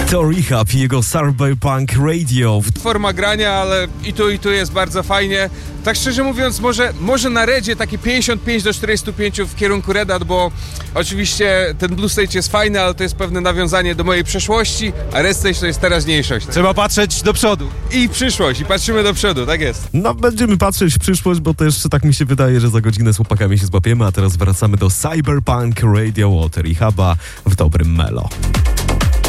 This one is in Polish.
To Rehab i jego Cyberpunk Radio. Forma grania, ale i tu jest bardzo fajnie. Tak szczerze mówiąc, może na Redzie takie 55-45 w kierunku Red Hat, bo oczywiście ten Blue Stage jest fajny, ale to jest pewne nawiązanie do mojej przeszłości, a Red Stage to jest teraźniejszość. Trzeba patrzeć do przodu. I przyszłość, i patrzymy do przodu, tak jest. No, będziemy patrzeć w przyszłość, bo też tak mi się wydaje, że za godzinę z chłopakami się złapiemy, a teraz wracamy do Cyberpunk Radio od Rehaba w dobrym melo.